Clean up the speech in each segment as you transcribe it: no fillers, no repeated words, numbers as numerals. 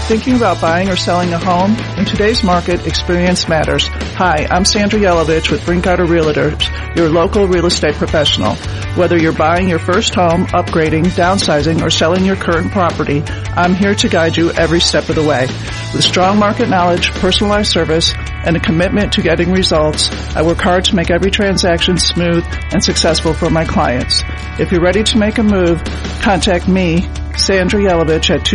Thinking about buying or selling a home? In today's market, experience matters. Hi, I'm Sandra Yelovich with Brinkarter Realtors, your local real estate professional. Whether you're buying your first home, upgrading, downsizing, or selling your current property, I'm here to guide you every step of the way. With strong market knowledge, personalized service, and a commitment to getting results, I work hard to make every transaction smooth and successful for my clients. If you're ready to make a move, contact me, Sandra Yelovich, at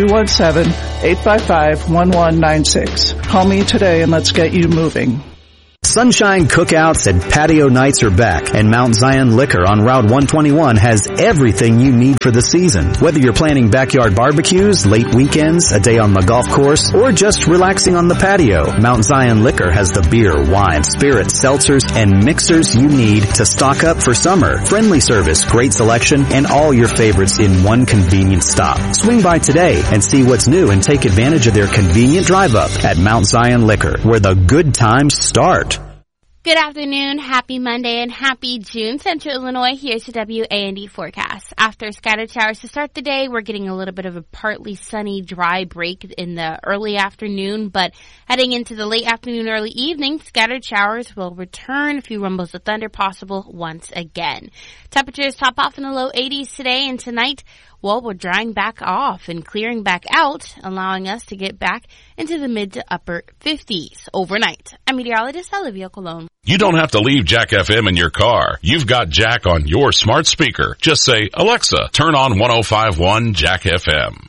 217-855-1196. Call me today and let's get you moving. Sunshine cookouts and patio nights are back, and Mount Zion Liquor on Route 121 has everything you need for the season. Whether you're planning backyard barbecues, late weekends, a day on the golf course, or just relaxing on the patio, Mount Zion Liquor has the beer, wine, spirits, seltzers, and mixers you need to stock up for summer. Friendly service, great selection, and all your favorites in one convenient stop. Swing by today and see what's new and take advantage of their convenient drive-up at Mount Zion Liquor, where the good times start. Good afternoon, happy Monday, and happy June. Central Illinois, here's the WA&D forecast. After scattered showers to start the day, we're getting a little bit of a partly sunny, dry break in the early afternoon, but heading into the late afternoon, early evening, scattered showers will return. A few rumbles of thunder possible once again. Temperatures top off in the low 80s today, and tonight, well, we're drying back off and clearing back out, allowing us to get back into the mid to upper 50s overnight. I'm meteorologist Olivia Colon. You don't have to leave Jack FM in your car. You've got Jack on your smart speaker. Just say, Alexa, turn on 105.1 Jack FM.